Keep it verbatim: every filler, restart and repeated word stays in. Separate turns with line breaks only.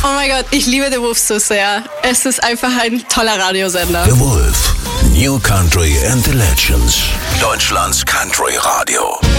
Oh mein Gott, ich liebe The Wolf so sehr. Es ist einfach ein toller Radiosender.
The Wolf, New Country and the Legends. Deutschlands Country Radio.